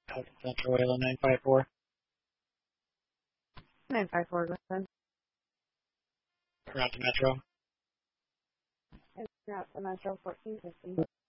Central Wayland 954. 954, go ahead. Route to Metro. Route to Metro 1450.